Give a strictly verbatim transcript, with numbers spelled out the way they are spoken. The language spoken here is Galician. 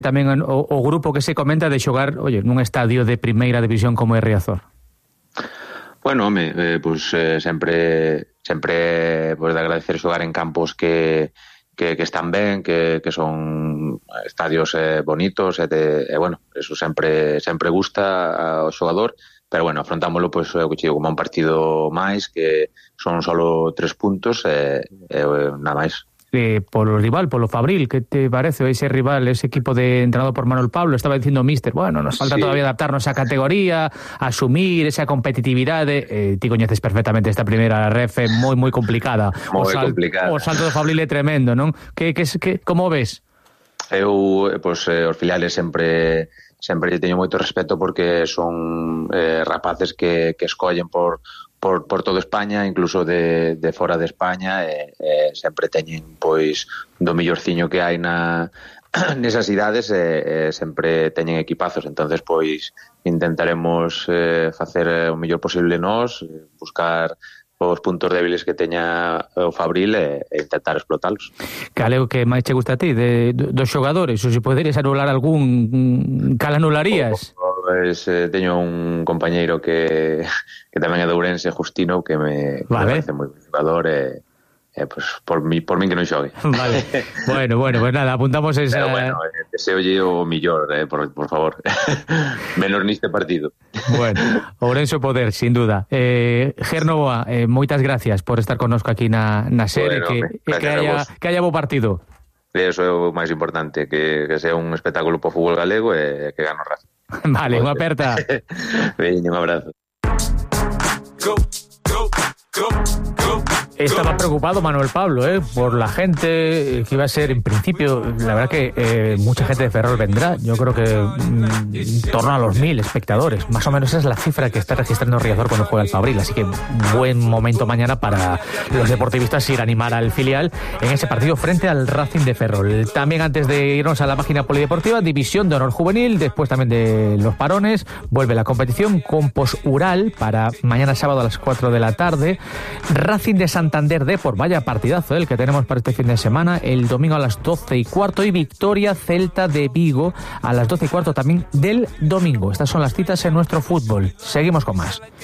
Tamén o, o grupo que se comenta de xogar, oye, nun estadio de primeira división como é Riazor. Bueno, home, eh, pues, eh, sempre sempre pues, de agradecer xogar en campos que, que, que están ben, que, que son estadios eh, bonitos, e, de, e bueno, eso sempre sempre gusta ao xogador, pero bueno, afrontámoslo pues, eh, como un partido máis, que son solo tres puntos e eh, eh, nada máis. Eh, polo rival, polo Fabril, que te parece ese rival, ese equipo de entrenado por Manuel Pablo? Estaba dicindo míster, bueno, nos falta sí. todavía adaptarnos á categoría, asumir esa competitividade. Eh, ti coñeces perfectamente esta primeira ref, moi moi complicada. Moi o sal, complicada. O salto do Fabril é tremendo, non? Que que que como ves? Eu, pois, eh, os filiales sempre sempre teño moito respeto porque son eh, rapaces que, que escollen por Por, por toda España, incluso de, de fora de España, e, e sempre teñen pois do millorciño que hai na nesas idades, e, e sempre teñen equipazos. Entonces pois intentaremos eh, facer o mellor posible nós, buscar os puntos débiles que teña o Fabril e, e intentar explotalos. Cal é o que máis che gusta a ti de, de, dos xogadores? Ou se poderes anular algún, cal anularías? Pues, eh, teño un compañeiro que, que tamén é de Ourense, Justino, que me, vale. me parece moi buen jugador e, e pues, por, mi, por min que non xogue. Vale. Bueno, bueno, pues nada, apuntamos esa... Pero bueno, eh, deseolle o millor, eh, por, por favor. Menos neste partido. Bueno, Ourense o poder, sin duda. Eh, Ger Novoa, eh, moitas gracias por estar connosco aquí na, na serie, bueno, que, que, haya, que haya bo partido. Eso é o máis importante, que, que sea un espectáculo para o fútbol galego e que gane o Racing. Vale, unha aperta. Veño, un abrazo. Go, go, go, go. Estaba preocupado Manuel Pablo eh, por la gente que iba a ser, en principio, la verdad que eh, mucha gente de Ferrol vendrá. Yo creo que mm, en torno a los mil espectadores. Más o menos esa es la cifra que está registrando Riazor cuando juega el Fabril. Así que buen momento mañana para los deportivistas ir a animar al filial en ese partido frente al Racing de Ferrol. También, antes de irnos a la página polideportiva, División de Honor Juvenil, después también de los parones, vuelve la competición con Posural para mañana sábado a las cuatro de la tarde. Racing de Santander Depor, vaya partidazo el que tenemos para este fin de semana, el domingo a las doce y cuarto, y Victoria Celta de Vigo a las doce y cuarto también del domingo. Estas son las citas en nuestro fútbol. Seguimos con más.